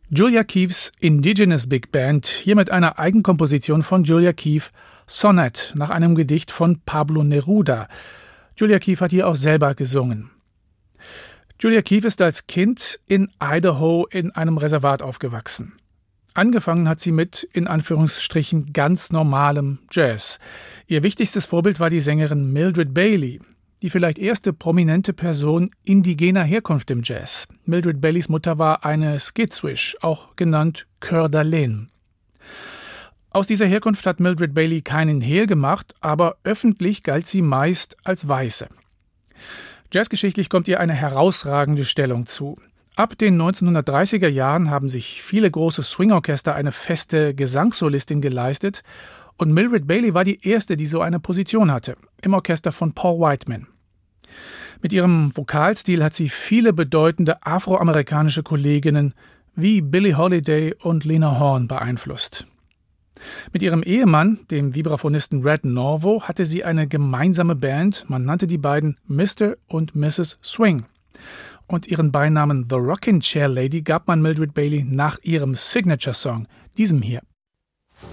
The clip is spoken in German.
Julia Keefe's Indigenous Big Band, hier mit einer Eigenkomposition von Julia Keefe, Sonnet, nach einem Gedicht von Pablo Neruda. Julia Keefe hat hier auch selber gesungen. Julia Keefe ist als Kind in Idaho in einem Reservat aufgewachsen. Angefangen hat sie mit, in Anführungsstrichen, ganz normalem Jazz. Ihr wichtigstes Vorbild war die Sängerin Mildred Bailey, die vielleicht erste prominente Person indigener Herkunft im Jazz. Mildred Baileys Mutter war eine Skid-Swish, auch genannt Coeur d'Alene. Aus dieser Herkunft hat Mildred Bailey keinen Hehl gemacht, aber öffentlich galt sie meist als Weiße. Jazzgeschichtlich kommt ihr eine herausragende Stellung zu. Ab den 1930er Jahren haben sich viele große Swingorchester eine feste Gesangssolistin geleistet und Mildred Bailey war die erste, die so eine Position hatte, im Orchester von Paul Whiteman. Mit ihrem Vokalstil hat sie viele bedeutende afroamerikanische Kolleginnen wie Billie Holiday und Lena Horne beeinflusst. Mit ihrem Ehemann, dem Vibraphonisten Red Norvo, hatte sie eine gemeinsame Band, man nannte die beiden Mr. und Mrs. Swing. Und ihren Beinamen The Rockin' Chair Lady gab man Mildred Bailey nach ihrem Signature-Song, diesem hier.